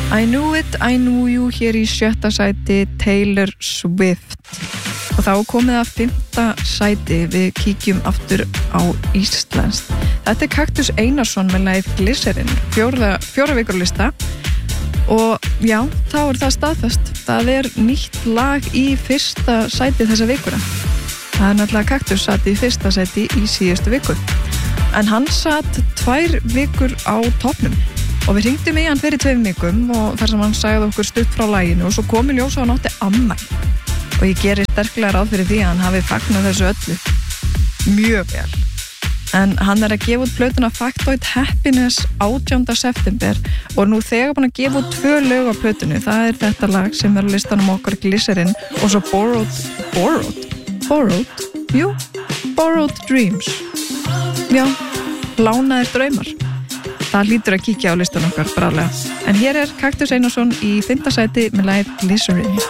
I Knew It, I Knew You hér í 7. sæti Taylor Swift og þá komið að 5. sæti við kíkjum aftur á íslenskt. Þetta Kaktus Einarsson með lagið Glycerin, 4 vikur lista og já, þá það staðfest. Það nýtt lag í 1. sæti þessa vikuna. Það náttúrulega Kaktus sat í 1. sæti í síðustu viku en hann sat 2 vikur á toppnum og við hringdum í hann fyrir 2 vikum og þar sem hann sagði okkur stutt frá laginu og svo kom í ljós að hann átti afmæli og ég geri sterklega ráð fyrir því að hann hafi fagnað þessu öllu mjög vel en hann að gefa út plötuna Factoid Happiness 18. september og nú þegar búin að gefa út 2 lög á plötunu, það þetta lag sem á listanum okkar Glycerin og svo Borrowed Dreams já, lánaðir draumar. Það hlýtur að kíkja á listan okkar bráðlega. En hér Kaktus Einarsson í 5. sæti með lagið Glycerin.